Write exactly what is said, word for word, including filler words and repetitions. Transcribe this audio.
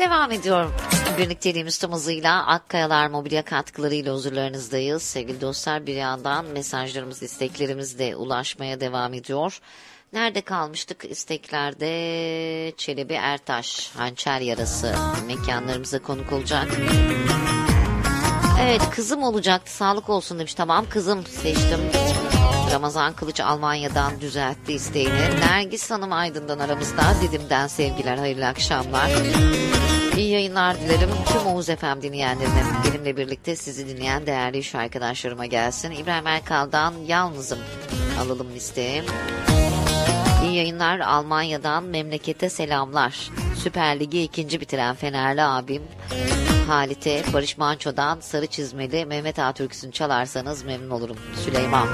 devam ediyorum. Birlikteliğimiz tüm hızıyla Akkayalar Mobilya katkılarıyla huzurlarınızdayız. Sevgili dostlar, bir yandan mesajlarımız, isteklerimiz de ulaşmaya devam ediyor. Nerede kalmıştık isteklerde? Çelebi Ertaş, hançer yarası mekanlarımıza konuk olacak. Evet, kızım olacaktı, sağlık olsun demiş. Tamam, kızım seçtim. Ramazan Kılıç Almanya'dan düzeltti isteğini. Nergis Hanım Aydın'dan aramızda. Didim'den sevgiler, hayırlı akşamlar. İyi yayınlar dilerim tüm Oğuz F M dinleyenlerine. Benimle birlikte sizi dinleyen değerli iş arkadaşlarıma gelsin. İbrahim Erkal'dan Yalnızım alalım listeye. İyi yayınlar, Almanya'dan memlekete selamlar. Süper Ligi ikinci bitiren Fenerli abim Halit'e Barış Manço'dan Sarı Çizmeli Mehmet Ağa türküsünü çalarsanız memnun olurum. Süleyman.